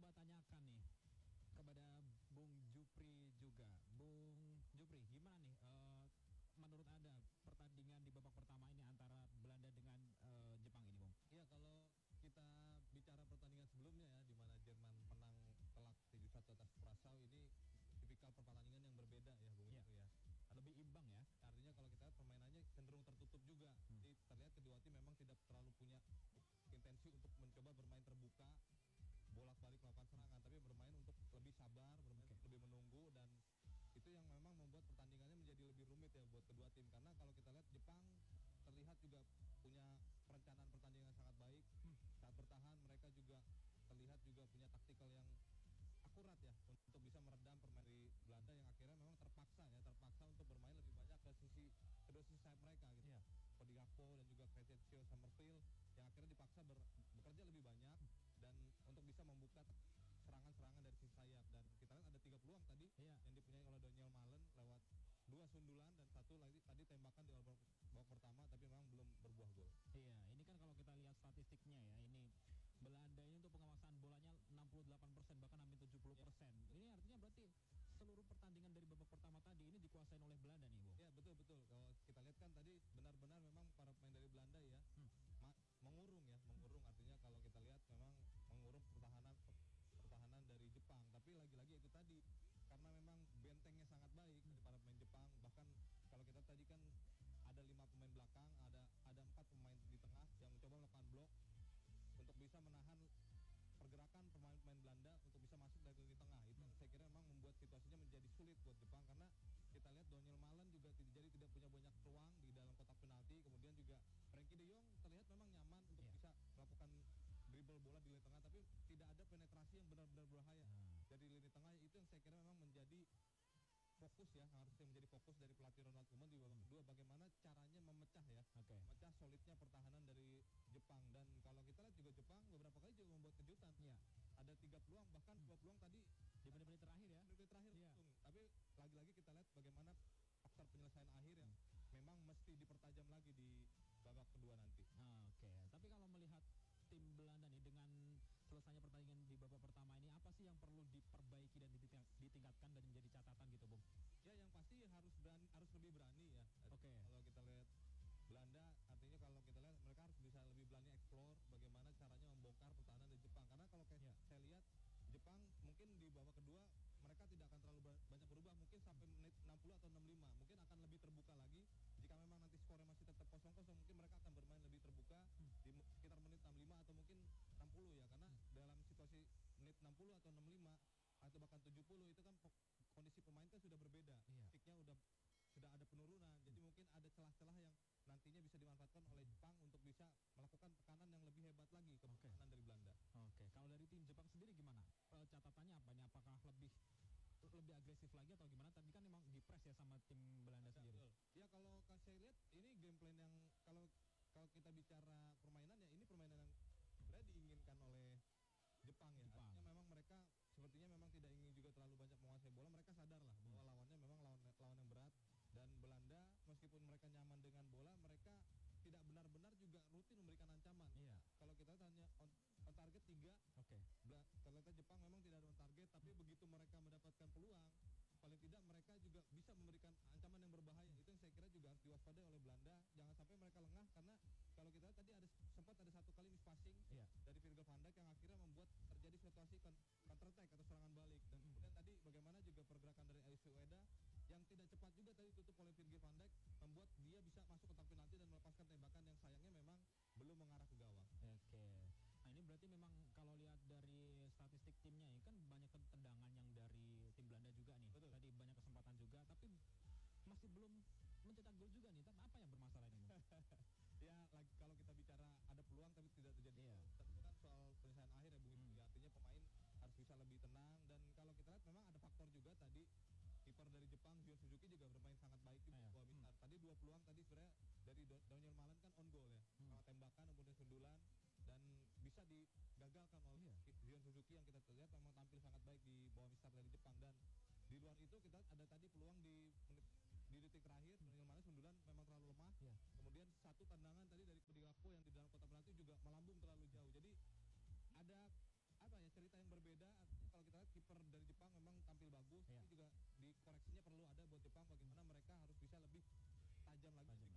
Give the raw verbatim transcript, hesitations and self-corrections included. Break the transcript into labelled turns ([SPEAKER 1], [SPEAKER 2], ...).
[SPEAKER 1] coba tanyakan nih kepada Bung Jupri juga. Bung Jupri, gimana nih uh, menurut Anda pertandingan di babak pertama ini antara Belanda dengan uh, Jepang ini, Bung?
[SPEAKER 2] Iya, kalau kita bicara pertandingan sebelumnya ya, di mana Jerman menang telak tujuh satu atas Prasau, ini tipikal pertandingan yang berbeda ya, Bung
[SPEAKER 1] ya.
[SPEAKER 2] ya.
[SPEAKER 1] Lebih imbang ya.
[SPEAKER 2] Artinya kalau kita lihat permainannya cenderung tertutup juga. Hmm. Jadi terlihat kedua tim memang tidak terlalu punya intensi untuk mencoba bermain terbuka, bolak-balik melakukan serangan, tapi bermain untuk lebih sabar, bermain okay. untuk lebih menunggu, dan itu yang memang membuat pertandingannya menjadi lebih rumit ya buat kedua tim. Karena kalau kita lihat Jepang terlihat juga punya perencanaan pertandingan yang sangat baik. Hmm. Saat bertahan mereka juga terlihat juga punya taktikal yang akurat ya untuk bisa meredam permainan dari Belanda yang akhirnya memang terpaksa ya terpaksa untuk bermain lebih banyak ke sisi kedua sisi sayap mereka gitu. Yeah. Cody Gakpo dan juga Kretencio Summerfield yang akhirnya dipaksa ber, bekerja lebih banyak dan untuk bisa membuka serangan-serangan dari sisi sayap, dan kita lihat ada tiga peluang tadi yeah. yang dipunyai oleh Daniel Malen lewat dua sundulan dan satu lagi tadi tembakan di babak, babak pertama, tapi memang belum berbuah gol.
[SPEAKER 1] Iya, ini kan kalau kita lihat statistiknya ya, ini Belanda ini untuk penguasaan bolanya enam puluh delapan persen bahkan hampir tujuh puluh persen. Ya. Ini artinya berarti seluruh pertandingan dari babak pertama tadi ini dikuasain oleh Belanda nih, Bu.
[SPEAKER 2] Ya, betul betul. Kalau kita lihat kan tadi benar-benar memang para pemain dari Belanda ya hmm. mengurung ya, mengurung artinya kalau kita lihat memang mengurung pertahanan pertahanan dari Jepang. Tapi lagi-lagi itu tadi karena memang bentengnya sangat baik dari para pemain Jepang. Bahkan kalau kita tadi kan ada lima pemain belakang, ada ada empat pemain di tengah yang mencoba melakukan blok untuk bisa menahan pergerakan pemain-pemain Belanda untuk bisa masuk dari lini tengah. Itu hmm. saya kira memang membuat situasinya menjadi sulit buat Jepang, karena kita lihat Daniel Malen juga tidak jadi tidak punya banyak ruang di dalam kotak penalti. Kemudian juga Frankie De Jong terlihat memang nyaman untuk yeah. bisa melakukan dribble bola di lini tengah, tapi tidak ada penetrasi yang benar-benar berbahaya hmm. dari lini tengah. Itu yang saya kira memang menjadi fokus ya, harusnya menjadi fokus dari pelatih Ronald Koeman di babak kedua, bagaimana caranya memecah ya,
[SPEAKER 1] okay.
[SPEAKER 2] memecah solidnya pertahanan dari Jepang. Dan kalau kita lihat juga Jepang beberapa kali juga membuat kejutan.
[SPEAKER 1] Yeah.
[SPEAKER 2] Ada tiga peluang, bahkan dua peluang tadi
[SPEAKER 1] di menit-menit terakhir ya.
[SPEAKER 2] Menit terakhir yeah. langsung. Tapi lagi-lagi kita lihat bagaimana faktor penyelesaian akhir yang hmm. memang mesti dipertajam lagi di babak kedua nanti.
[SPEAKER 1] Ah, Oke, okay. Tapi kalau melihat tim Belanda nih dengan selesainya pertandingan di babak pertama ini, apa sih yang perlu diperbaiki dan ditingkatkan dan menjadi catatan gitu, Bung?
[SPEAKER 2] Ya, yang pasti harus berani, harus lebih berani ya.
[SPEAKER 1] Oke. Okay.
[SPEAKER 2] Kalau kita lihat Belanda, artinya kalau kita lihat mereka harus bisa lebih berani explore bagaimana caranya membongkar pertahanan dari Jepang. Karena kalau kayak yeah. saya lihat Jepang mungkin di babak kedua mereka tidak akan terlalu banyak berubah, mungkin sampai menit enam puluh atau enam puluh lima mungkin akan lebih terbuka lagi. Jika memang nanti skornya masih tetap kosong kosong, mungkin mereka akan bermain lebih terbuka hmm. di sekitar menit enam puluh lima atau mungkin enam puluh ya, karena hmm. dalam situasi menit enam puluh atau enam puluh lima atau bahkan tujuh puluh itu kan kondisi pemain kan sudah berbeda, fisiknya yeah. udah sudah ada penurunan, hmm. jadi mungkin ada celah-celah yang nantinya bisa dimanfaatkan oleh Jepang untuk bisa melakukan tekanan yang lebih hebat lagi ke pertahanan okay. dari Belanda.
[SPEAKER 1] Oke, okay. Kalau dari tim Jepang sendiri gimana? E, catatannya apa nih? Apakah lebih lebih agresif lagi atau gimana? Tadi kan memang dipres ya sama tim Belanda ya, sendiri.
[SPEAKER 2] Betul. Ya, kalau saya lihat ini game plan yang kalau kalau kita bicara permainan ya, ini permainan yang sebenarnya diinginkan oleh Jepang ya. Jepang. Artinya memang mereka sepertinya memang tidak ingin juga terlalu banyak menguasai bola. Mereka sadar lah bahwa lawannya memang lawan lawan yang berat. Dan Belanda meskipun mereka nyaman dengan bola, mereka tidak benar-benar juga rutin memberikan ancaman.
[SPEAKER 1] Iya.
[SPEAKER 2] Kalau kita tanya on, on target tiga,
[SPEAKER 1] oke. Okay.
[SPEAKER 2] Ternyata Jepang memang tidak ada on target, tapi hmm. begitu mereka mendapatkan peluang, paling tidak mereka juga bisa memberikan ancaman yang berbahaya. Itu yang saya kira juga harus diwaspadai oleh Belanda. Jangan sampai mereka lengah, karena kalau kita tadi ada sempat ada satu kali miss passing yeah. dari Virgil van Dijk yang akhirnya membuat terjadi situasi counter attack atau serangan balik. Dan hmm. kemudian tadi bagaimana juga pergerakan dari Ayuso Ueda yang tidak cepat juga tadi tutup oleh Virgil van Dijk, membuat dia bisa masuk kotak penalti dan melepaskan tembakan yang sayangnya memang belum mengarah ke gawang.
[SPEAKER 1] Oke. Okay. Nah, ini berarti memang kalau lihat dari statistik timnya ini kan banyak tendangan yang dari tim Belanda juga nih.
[SPEAKER 2] Betul.
[SPEAKER 1] Tadi banyak kesempatan juga, tapi masih belum mencetak gol juga nih. Tapi apa yang bermasalah ini?
[SPEAKER 2] Ya, lagi kalau kita bicara ada peluang tapi tidak terjadi.
[SPEAKER 1] Iya.
[SPEAKER 2] Tentu kan soal penyelesaian akhir ya, Bung. Hmm. Ya, artinya pemain harus bisa lebih tenang, dan kalau kita lihat memang ada faktor juga tadi kiper dari Jepang Gion Suzuki juga bermain sangat baik di bawah hmm. Mistar. Tadi dua peluang tadi sebenarnya dari Daniel Malen kan on goal ya. Hmm. Tembakan kemudian sundulan dan bisa digagalkan oleh yeah. Gion Suzuki yang kita lihat memang tampil sangat baik di bawah Mistar dari Jepang. Dan di luar itu kita ada tadi peluang di menit di detik terakhir hmm. Daniel Malen sundulan memang terlalu lemah. Yeah. Kemudian satu tendangan tadi dari Cody Gakpo yang di dalam kotak penalti juga melambung terlalu jauh. Jadi ada apa ya cerita yang berbeda lagi
[SPEAKER 1] Fajar.